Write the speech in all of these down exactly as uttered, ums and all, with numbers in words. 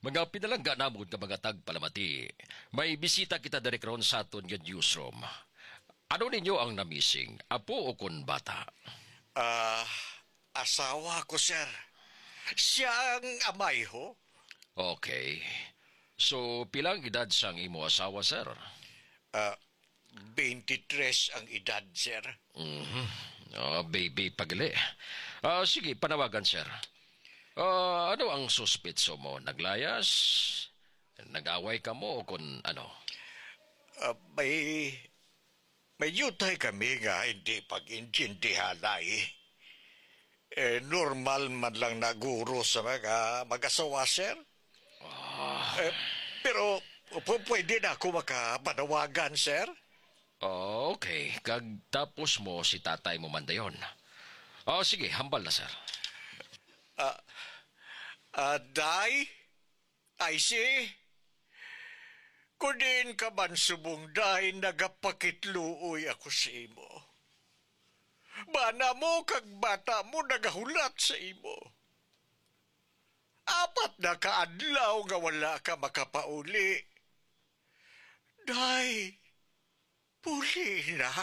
Mga pinalangga namon ka mga tagpalamati. May bisita kita direk ron sa aton nga newsroom. Ano ninyo ang namising? Apo o kun bata? Ah, asawa ko, sir. Siya ang amay ho. Okay. So, pilang edad sang imo asawa, sir? Ah, twenty-three ang edad, sir. Mhm. Oh, baby pagali. Ah, sige, panawagan, sir. Ah, ano ang suspitso mo? Naglayas? Nag-away ka mo o kun ano? Ah, may... May yutay kami nga hindi pag-intindihan ay. Eh, normal man lang naguro sa mga mag-asawa, sir. Eh, pero p- pwede na ako makapanawagan, sir? Oh, okay. Kag tapos mo si tatay mo man dayon. Oh, sige, hambal na, sir. Ah, day? I see. Kunin ka man subong day nagapakitluoy ako sa imo. Bana mo kag bata mo nagahulat sa imo. Apat na kaadlaw nga wala ka makapauli. Day, puli na.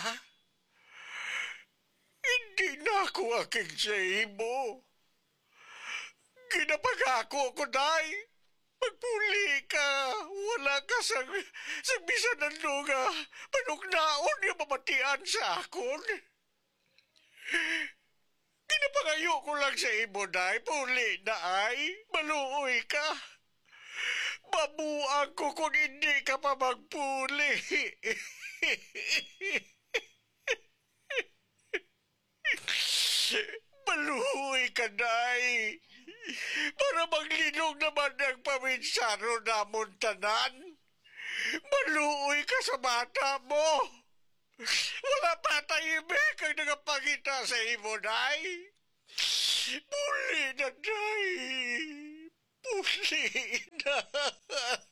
Hindi na ako aking sa imo. Ginapagako ko, day. Magpuli ka. Wala ka sa, sa bisan ng luga. Panugnaon yung mamatian sa akon. Ginapangayo ko lang sa imo, day. Puli na ay. Maluoy ka. Mabuang ko kung hindi ka pa magpuli. Maluoy ka, day. Para maglilong naman ang paminsaro namon tanan. Maluoy ka sa bata mo. Wala pa tahimik ang nagapangita sa imo, day. Puli na, day. Puli na.